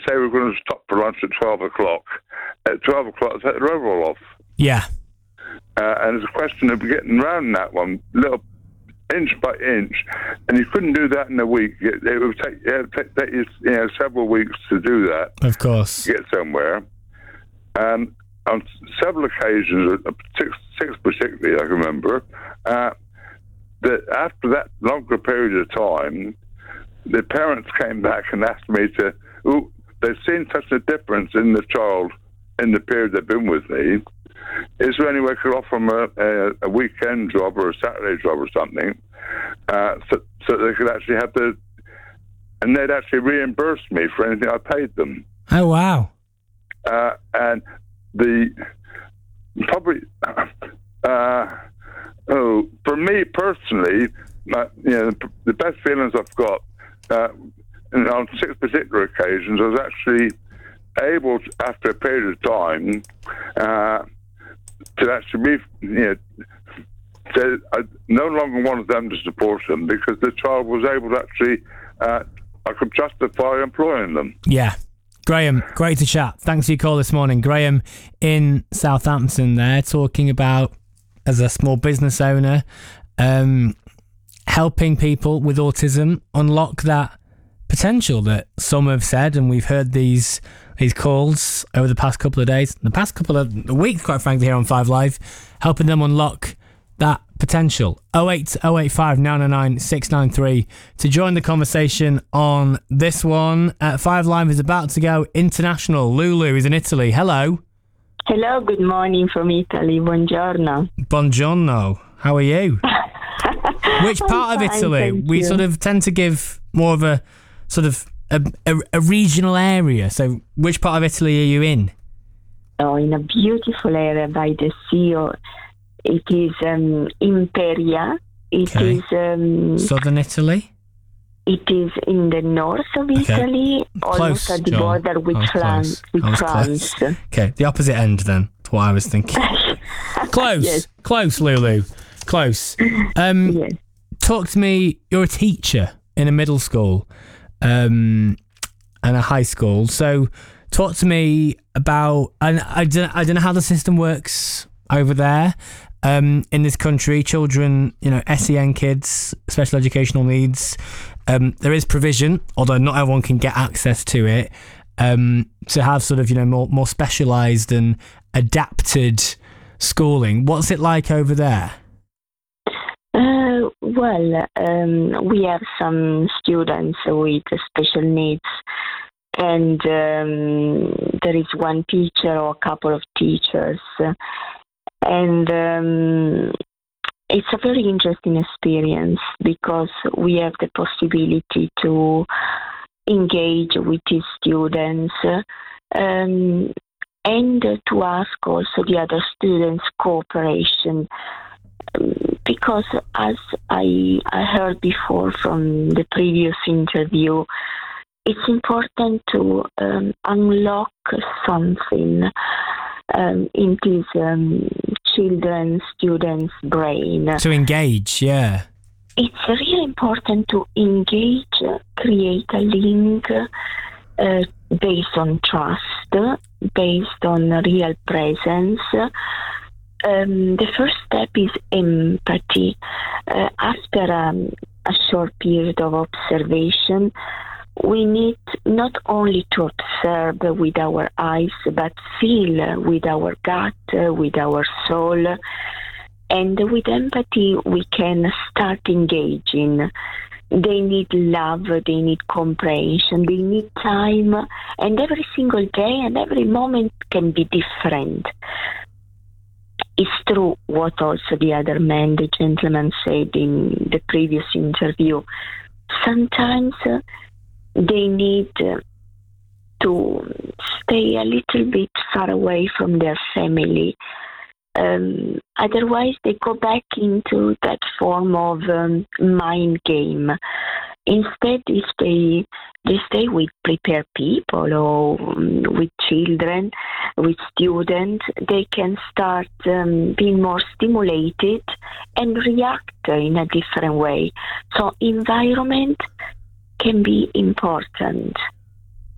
say we're going to stop for lunch at 12 o'clock. At 12 o'clock, take the overall off. Yeah. And it's a question of getting around that one, little inch by inch, and you couldn't do that in a week. It would take you several weeks to do that. Of course. To get somewhere. And on several occasions, six particularly, I can remember, that after that longer period of time, the parents came back and asked me they've seen such a difference in the child in the period they've been with me. Is there any way I could offer them a weekend job or a Saturday job or something, so they could actually have and they'd actually reimburse me for anything I paid them. Oh, wow. And for me personally, the best feelings I've got on 6 particular occasions, I was actually able to, after a period of time, to actually say I no longer wanted them to support them because the child was able to actually, I could justify employing them. Yeah. Graham, great to chat. Thanks for your call this morning. Graham in Southampton there, talking about, as a small business owner, helping people with autism unlock that potential that some have said, and we've heard these calls over the past couple of days, the past couple of weeks, quite frankly, here on 5 Live, helping them unlock that potential. 08085 999 693 to join the conversation on this one. 5 Live is about to go international. Lulu is in Italy. Hello. Hello, good morning from Italy. Buongiorno. Buongiorno. How are you? Which part of Italy? We sort of tend to give more of a sort of a regional area. So which part of Italy are you in? Oh, in a beautiful area by the sea. It is Imperia. It is southern Italy. It is in the north of Italy, almost at the border with France. Okay, the opposite end then. That's what I was thinking. Close, yes. Close, Lulu, close. Yes. Talk to me. You're a teacher in a middle school and a high school. So, talk to me about. And I don't know how the system works over there. In this country, children, SEN kids, special educational needs, there is provision, although not everyone can get access to it, to have sort of, more specialised and adapted schooling. What's it like over there? We have some students with special needs, and there is one teacher or a couple of teachers. And it's a very interesting experience because we have the possibility to engage with these students and to ask also the other students' cooperation. Because as I heard before from the previous interview, it's important to unlock something in these students' brain. To engage, yeah. It's really important to engage, create a link based on trust, based on real presence. The first step is empathy. After a short period of observation, we need not only to observe with our eyes, but feel with our gut, with our soul. And with empathy, we can start engaging. They need love, they need comprehension, they need time. And every single day and every moment can be different. It's true what also the other man, the gentleman, said in the previous interview. Sometimes they need to stay a little bit far away from their family. Otherwise, they go back into that form of mind game. Instead, if they stay with prepared people or with children, with students, they can start being more stimulated and react in a different way. So environment can be important.